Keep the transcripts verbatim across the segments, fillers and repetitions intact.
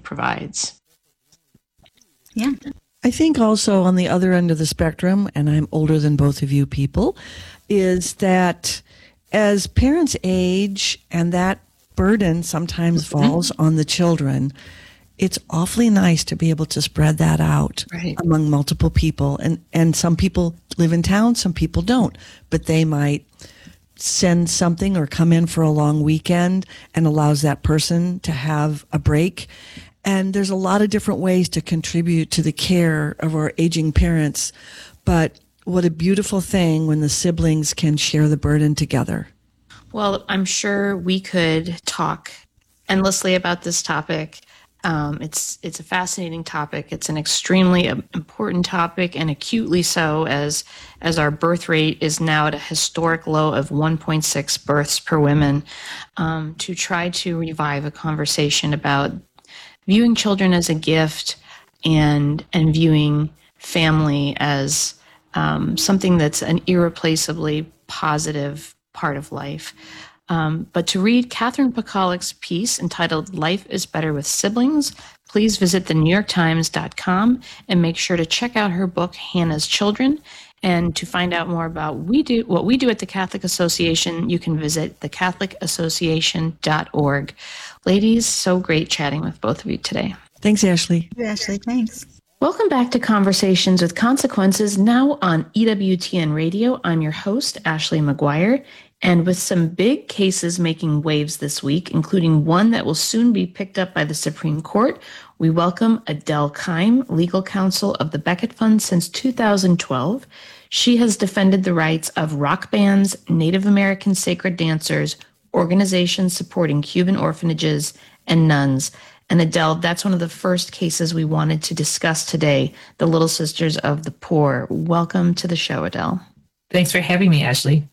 provides. Yeah. I think also on the other end of the spectrum, and I'm older than both of you people, is that as parents age and that burden sometimes Mm-hmm. falls on the children, it's awfully nice to be able to spread that out Right. among multiple people. And, and some people live in town, some people don't, but they might send something or come in for a long weekend and allows that person to have a break. And there's a lot of different ways to contribute to the care of our aging parents. But what a beautiful thing when the siblings can share the burden together. Well, I'm sure we could talk endlessly about this topic. Um, it's it's a fascinating topic. It's an extremely important topic, and acutely so, as as our birth rate is now at a historic low of one point six births per woman. Um, to try to revive a conversation about viewing children as a gift and and viewing family as um, something that's an irreplaceably positive part of life. Um, but to read Catherine Pacolick's piece entitled Life is Better with Siblings, please visit the new york times dot com and make sure to check out her book, Hannah's Children. And to find out more about we do what we do at the Catholic Association, you can visit the catholic association dot org. Ladies, so great chatting with both of you today. Thanks, Ashley. You, Ashley. Thanks. Welcome back to Conversations with Consequences, now on E W T N Radio. I'm your host, Ashley McGuire. And with some big cases making waves this week, including one that will soon be picked up by the Supreme Court, we welcome Adele Keim, legal counsel of the Becket Fund since two thousand twelve. She has defended the rights of rock bands, Native American sacred dancers, organizations supporting Cuban orphanages, and nuns. And Adele, that's one of the first cases we wanted to discuss today, the Little Sisters of the Poor. Welcome to the show, Adele. Thanks for having me, Ashley.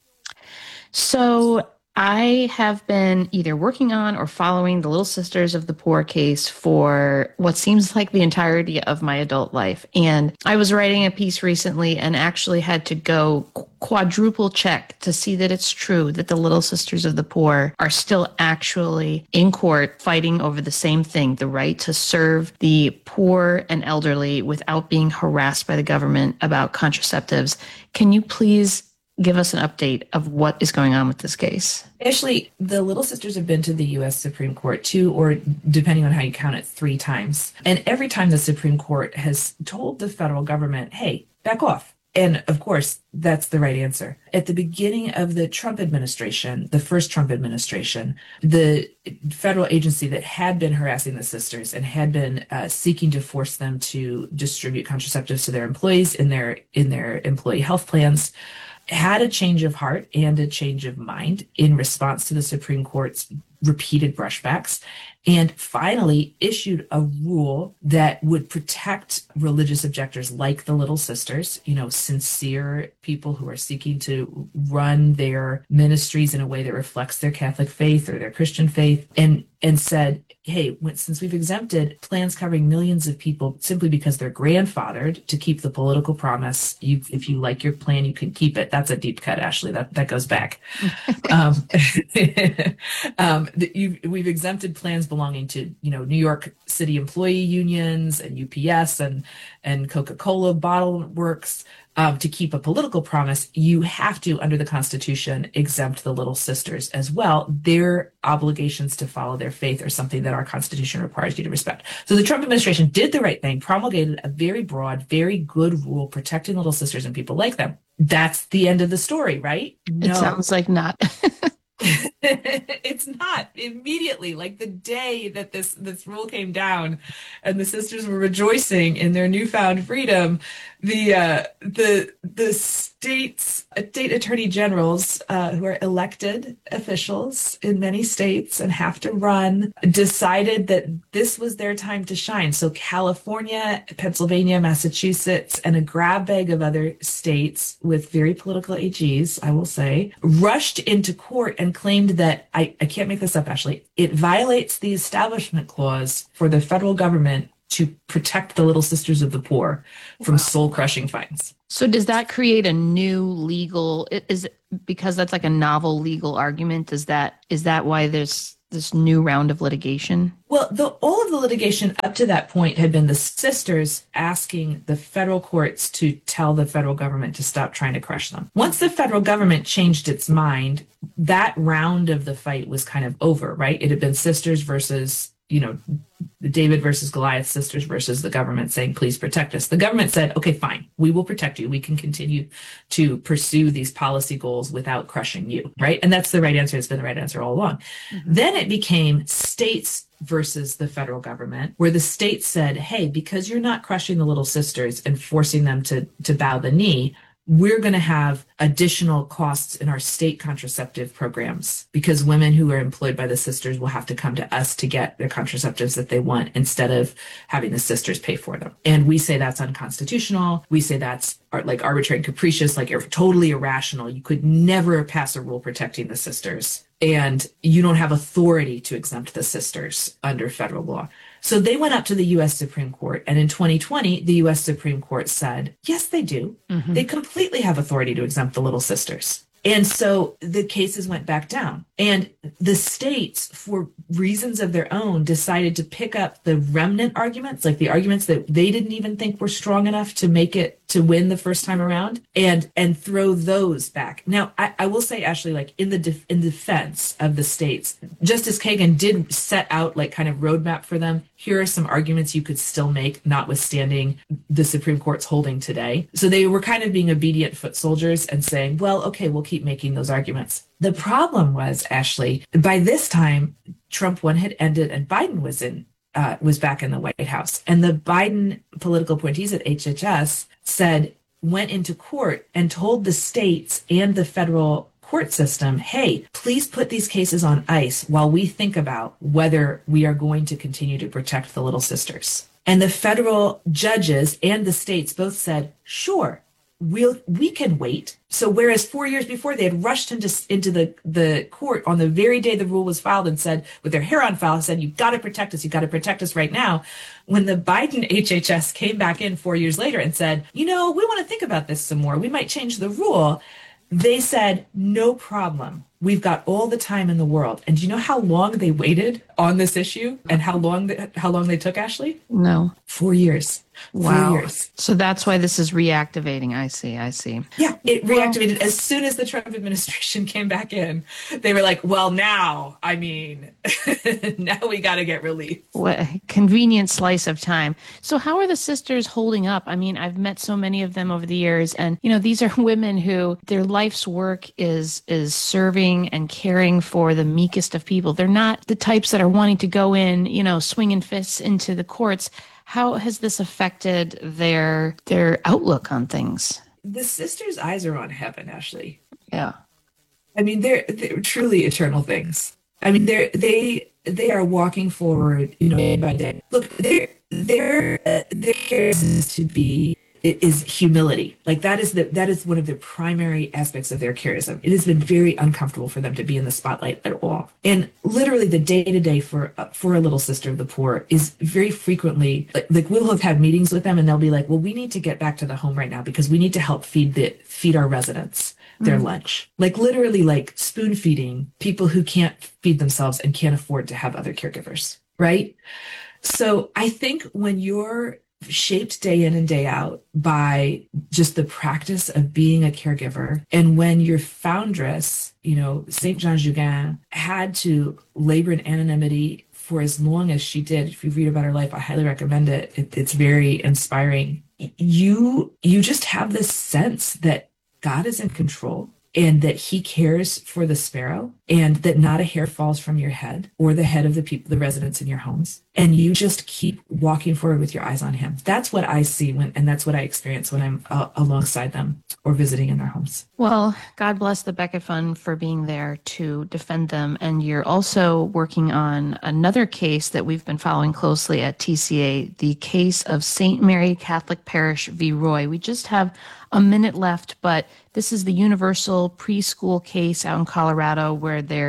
So I have been either working on or following the Little Sisters of the Poor case for what seems like the entirety of my adult life. And I was writing a piece recently and actually had to go quadruple check to see that it's true that the Little Sisters of the Poor are still actually in court fighting over the same thing, the right to serve the poor and elderly without being harassed by the government about contraceptives. Can you please give us an update of what is going on with this case? Ashley, the Little Sisters have been to the U S Supreme Court two, or depending on how you count it, three times. And every time the Supreme Court has told the federal government, hey, back off. And of course, that's the right answer. At the beginning of the Trump administration, the first Trump administration, the federal agency that had been harassing the sisters and had been uh, seeking to force them to distribute contraceptives to their employees in their in their employee health plans had a change of heart and a change of mind in response to the Supreme Court's repeated brushbacks, and finally issued a rule that would protect religious objectors like the Little Sisters, you know, sincere people who are seeking to run their ministries in a way that reflects their Catholic faith or their Christian faith, and and said, hey, when, since we've exempted plans covering millions of people simply because they're grandfathered to keep the political promise, you, if you like your plan, you can keep it. That's a deep cut, Ashley. That that goes back. um, um, the, you, we've exempted plans belonging to, you know, New York City employee unions and U P S and and Coca-Cola bottle works. Um, to keep a political promise, you have to, under the Constitution, exempt the Little Sisters as well. Their obligations to follow their faith are something that our Constitution requires you to respect. So the Trump administration did the right thing, promulgated a very broad, very good rule protecting Little Sisters and people like them. That's the end of the story, right? No. It sounds like not. It's not. Immediately, like the day that this this rule came down and the sisters were rejoicing in their newfound freedom, the uh, the the states state attorney generals uh, who are elected officials in many states and have to run decided that this was their time to shine. So California, Pennsylvania, Massachusetts, and a grab bag of other states with very political A Gs, I will say, rushed into court and claimed that, I, I can't make this up, Ashley, it violates the Establishment Clause for the federal government to protect the Little Sisters of the Poor from wow. soul-crushing fines. So does that create a new legal, is it, because that's like a novel legal argument, is that is that why there's this new round of litigation? Well, the, all of the litigation up to that point had been the sisters asking the federal courts to tell the federal government to stop trying to crush them. Once the federal government changed its mind, that round of the fight was kind of over, right? It had been sisters versus, you know, David versus Goliath, sisters versus the government saying, please protect us. The government said, okay, fine, we will protect you. We can continue to pursue these policy goals without crushing you, right? And that's the right answer. It's been the right answer all along. Mm-hmm. Then it became states versus the federal government, where the states said, hey, because you're not crushing the little sisters and forcing them to, to bow the knee, we're going to have additional costs in our state contraceptive programs because women who are employed by the sisters will have to come to us to get their contraceptives that they want instead of having the sisters pay for them. And we say that's unconstitutional. We say that's like arbitrary and capricious, like totally irrational. You could never pass a rule protecting the sisters. And you don't have authority to exempt the sisters under federal law. So they went up to the U S Supreme Court. And in twenty twenty, the U S Supreme Court said, yes, they do. Mm-hmm. They completely have authority to exempt the little sisters. And so the cases went back down. And the states, for reasons of their own, decided to pick up the remnant arguments, like the arguments that they didn't even think were strong enough to make it to win the first time around, and and throw those back. Now, I, I will say, Ashley, like in the def- in defense of the states, Justice Kagan did set out like kind of roadmap for them. Here are some arguments you could still make, notwithstanding the Supreme Court's holding today. So they were kind of being obedient foot soldiers and saying, well, okay, we'll keep making those arguments. The problem was, Ashley, by this time, Trump one had ended and Biden was in uh, was back in the White House. And the Biden political appointees at H H S said, went into court and told the states and the federal court system, hey, please put these cases on ice while we think about whether we are going to continue to protect the little sisters. And the federal judges and the states both said, sure, we'll, we can wait. So whereas four years before they had rushed into, into the, the court on the very day the rule was filed and said, with their hair on file, said, you've got to protect us. You've got to protect us right now. When the Biden H H S came back in four years later and said, you know, we want to think about this some more. We might change the rule. They said, no problem. We've got all the time in the world. And do you know how long they waited on this issue and how long the, how long they took, Ashley? No. Four years. Wow. Four years. So that's why this is reactivating. I see. I see. Yeah, it reactivated well, as soon as the Trump administration came back in. They were like, well, now, I mean, now we got to get relief. What a convenient slice of time. So how are the sisters holding up? I mean, I've met so many of them over the years. And, you know, these are women who their life's work is is serving and caring for the meekest of people. They're not the types that are wanting to go in, you know, swinging fists into the courts. How has this affected their their outlook on things? The sisters' eyes are on heaven, Ashley. Yeah. I mean, they're they're truly eternal things. I mean, they're they they are walking forward, you know, day by day. Look, their their uh, their care is to be is humility. Like that is the that is one of the primary aspects of their charism. It has been very uncomfortable for them to be in the spotlight at all. And literally the day to day for uh, for a little sister of the poor is very frequently like, like we'll have had meetings with them and they'll be like, well, we need to get back to the home right now because we need to help feed the feed our residents their mm. lunch. Like literally like spoon feeding people who can't feed themselves and can't afford to have other caregivers. Right. So I think when you're shaped day in and day out by just the practice of being a caregiver. And when your foundress, you know, Saint Jean Jugan, had to labor in anonymity for as long as she did. If you read about her life, I highly recommend it. it it's very inspiring. You, you just have this sense that God is in control and that he cares for the sparrow and that not a hair falls from your head or the head of the people, the residents in your homes. And you just keep walking forward with your eyes on him. That's what I see when, and that's what I experience when I'm uh, alongside them or visiting in their homes. Well, God bless the Becket Fund for being there to defend them. And you're also working on another case that we've been following closely at T C A, the case of Saint Mary Catholic Parish v. Roy. We just have a minute left, but this is the universal preschool case out in Colorado where they're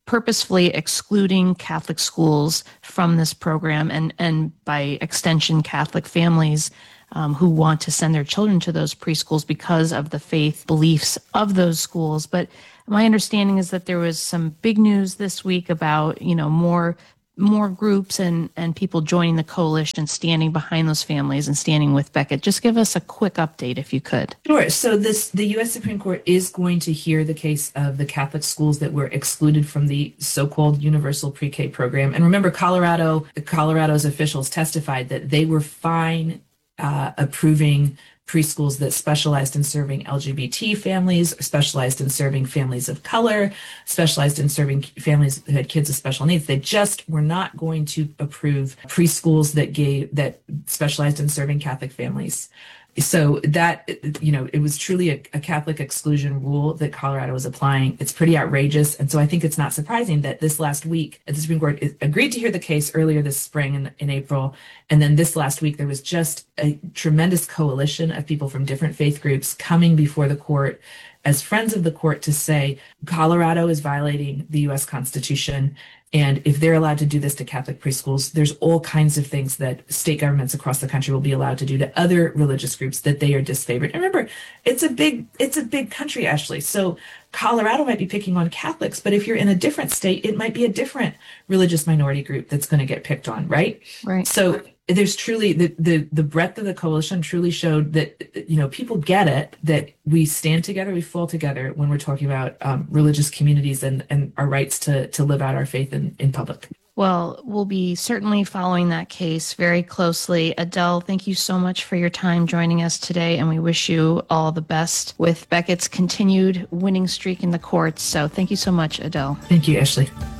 purposefully excluding Catholic schools from this program, and, and by extension, Catholic families um, who want to send their children to those preschools because of the faith beliefs of those schools. But my understanding is that there was some big news this week about, you know, more more groups and, and people joining the coalition, standing behind those families and standing with Becket. Just give us a quick update if you could. Sure. So this, the U S Supreme Court is going to hear the case of the Catholic schools that were excluded from the so-called universal pre-K program. And remember, Colorado, Colorado's officials testified that they were fine uh, approving preschools that specialized in serving L G B T families, specialized in serving families of color, specialized in serving families who had kids with special needs. They just were not going to approve preschools that gave that specialized in serving Catholic families. So that, you know, it was truly a, a Catholic exclusion rule that Colorado was applying. It's pretty outrageous. And so I think it's not surprising that this last week, the Supreme Court agreed to hear the case earlier this spring in, in April. And then this last week, there was just a tremendous coalition of people from different faith groups coming before the court as friends of the court to say Colorado is violating the U S Constitution. And if they're allowed to do this to Catholic preschools, there's all kinds of things that state governments across the country will be allowed to do to other religious groups that they are disfavored. And remember, it's a big, it's a big country, Ashley. So Colorado might be picking on Catholics, but if you're in a different state, it might be a different religious minority group that's going to get picked on, right? Right. So there's truly the, the the breadth of the coalition truly showed that, you know, people get it, that we stand together, we fall together when we're talking about um, religious communities and, and our rights to, to live out our faith in, in public. Well, we'll be certainly following that case very closely. Adele, thank you so much for your time joining us today, and we wish you all the best with Becket's continued winning streak in the courts. So thank you so much, Adele. Thank you, Ashley.